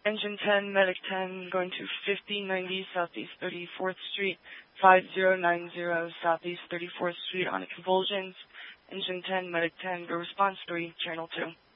Engine 10, Medic 10, going to 1590 Southeast 34th Street, 5090 Southeast 34th Street on convulsions. Engine 10, Medic 10, go response 3, Channel 2.